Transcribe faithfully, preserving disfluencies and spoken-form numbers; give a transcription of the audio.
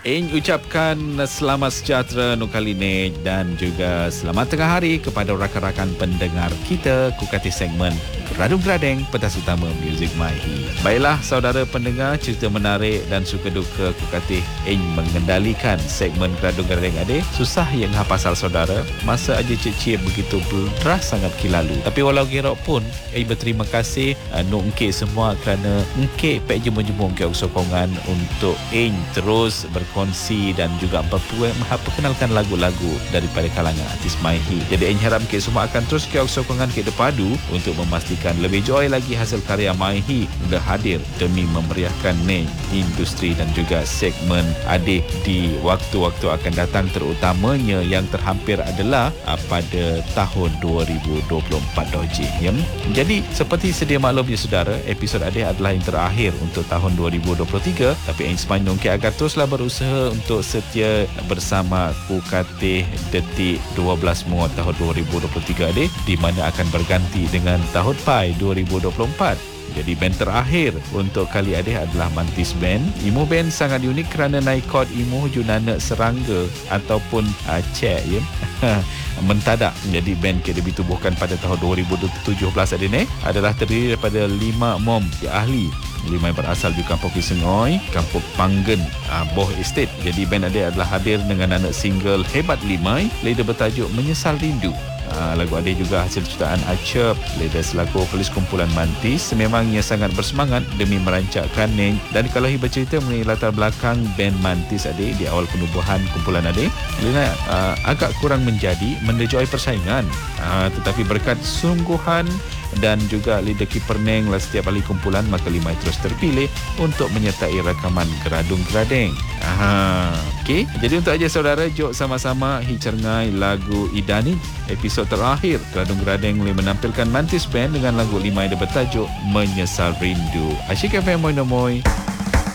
Ing ucapkan selamat sejahtera nu kali ni dan juga selamat tengah hari kepada rakan-rakan pendengar kita kukati segmen Radung Gradeng pentas utama Music Mahi. Baiklah saudara pendengar, cerita menarik dan suka duka kukati Ing mengendalikan segmen Radung Gradeng ade. Susah yang ha pasal saudara, masa aja cik-cik begitu beras sangat kilalu. Tapi walau gerok pun Ing berterima kasih uh, nu engke semua kerana engke pek jemu-jemu engke sokongan untuk Ing terus ber kongsi dan juga memperkenalkan lagu-lagu daripada kalangan artis Mahi. Jadi saya harap kita semua akan terus ke sokongan kita padu untuk memastikan lebih joy lagi hasil karya Mahi sudah hadir demi memeriahkan ni industri dan juga segmen adik di waktu-waktu akan datang, terutamanya yang terhampir adalah pada tahun dua ribu dua puluh empat doji. Ya? Jadi seperti sedia maklum ya saudara, episod adik adalah yang terakhir untuk tahun dua ribu dua puluh tiga, tapi yang sepanjang kita akan teruslah berusaha untuk setia bersama Kukatih Detik dua belas Maret tahun dua ribu dua puluh tiga deh, di mana akan berganti dengan tahun Pai dua ribu dua puluh empat. Jadi band terakhir untuk kali adik adalah Mantis Band. Imu band sangat unik kerana naik kod imu junana serangga ataupun uh, cek ya. Mentadak. Jadi band kita ditubuhkan pada tahun dua ribu tujuh belas adik ni adalah terdiri daripada lima mom ahli. Lima yang berasal di Kampung Kisengoi, Kampung Panggen, uh, Boh Estate. Jadi band adik adalah hadir dengan anak single Hebat Limai, leda bertajuk Menyesal Rindu. Uh, lagu adik juga hasil ciptaan Acep, leda selaku vokalis kumpulan Mantis. Memangnya sangat bersemangat demi merancangkan Neng. Dan kalau ia bercerita mengenai latar belakang band Mantis adik di awal penubuhan kumpulan adik, Lena uh, agak kurang menjadi mendejoi persaingan. Uh, tetapi berkat sungguhan dan juga leader keeper Neng lah setiap kali kumpulan, maka Limai terus terpilih untuk menyertai rakaman Geradung Gradeng. Aha, okey. Jadi untuk aja saudara, jom sama-sama hicergai lagu Idani. Episod terakhir Geradung Gradeng boleh menampilkan Mantis Band dengan lagu Limai yang bertajuk Menyesal Rindu. Asyik F M Moy Nomoy.